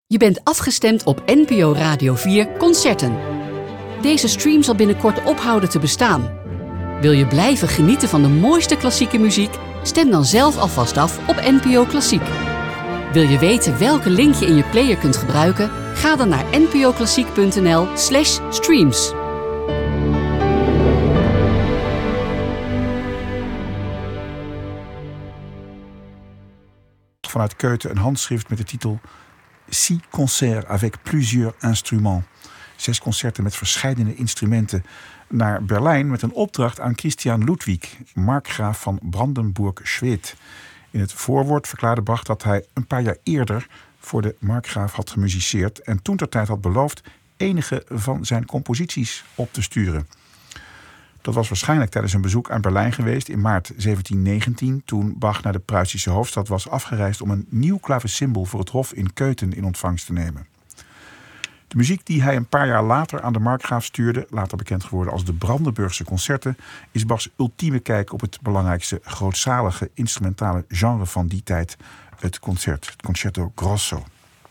Je bent afgestemd op NPO Radio 4 Concerten. Deze stream zal binnenkort ophouden te bestaan. Wil je blijven genieten van de mooiste klassieke muziek? Stem dan zelf alvast af op NPO Klassiek. Wil je weten welke link je in je player kunt gebruiken? Ga dan naar npoklassiek.nl/streams. Vanuit Köthen een handschrift met de titel 6 concerts avec plusieurs instruments. 6 concerten met verscheidene instrumenten naar Berlijn met een opdracht aan Christian Ludwig, markgraaf van Brandenburg-Schwedt. In het voorwoord verklaarde Bach dat hij een paar jaar eerder voor de markgraaf had gemusiceerd en toentertijd had beloofd enige van zijn composities op te sturen. Dat was waarschijnlijk tijdens een bezoek aan Berlijn geweest in maart 1719... toen Bach naar de Pruisische hoofdstad was afgereisd om een nieuw klavecimbal voor het hof in Köthen in ontvangst te nemen. De muziek die hij een paar jaar later aan de markgraaf stuurde, later bekend geworden als de Brandenburgse concerten, is Bachs ultieme kijk op het belangrijkste grootzalige instrumentale genre van die tijd, het Concerto Grosso.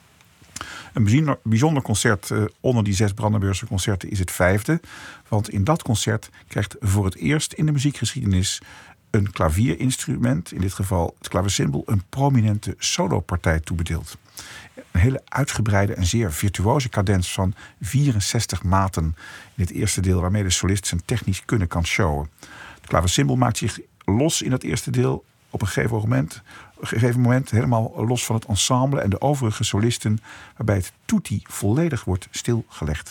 Een bijzonder concert onder die 6 Brandenburgse concerten is het 5e. Want in dat concert krijgt voor het eerst in de muziekgeschiedenis een klavierinstrument, in dit geval het klavecimbal, een prominente solopartij toebedeeld. Een hele uitgebreide en zeer virtuoze cadens van 64 maten in het eerste deel, waarmee de solist zijn technisch kunnen kan showen. Het klavecimbal maakt zich los in dat eerste deel op een gegeven moment helemaal los van het ensemble en de overige solisten, waarbij het tutti volledig wordt stilgelegd.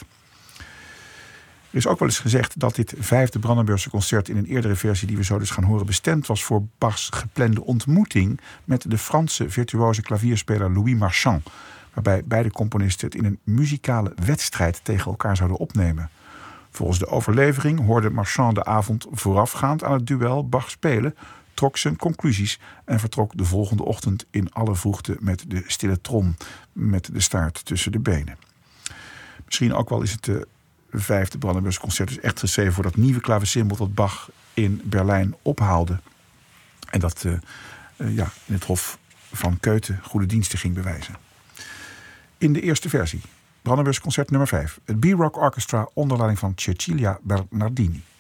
Er is ook wel eens gezegd dat dit 5e Brandenburgse concert in een eerdere versie die we zo dus gaan horen bestemd was voor Bachs geplande ontmoeting met de Franse virtuoze klavierspeler Louis Marchand, waarbij beide componisten het in een muzikale wedstrijd tegen elkaar zouden opnemen. Volgens de overlevering hoorde Marchand de avond voorafgaand aan het duel Bach spelen, trok zijn conclusies en vertrok de volgende ochtend in alle vroegte met de stille trom met de staart tussen de benen. Misschien ook wel is het de 5e Brandenburgse concert dus echt geschreven voor dat nieuwe klavecimbal dat Bach in Berlijn ophaalde en dat in het hof van Köthen goede diensten ging bewijzen. In de eerste versie, Brandenburgse concert nummer 5, het B-Rock Orchestra onder leiding van Cecilia Bernardini.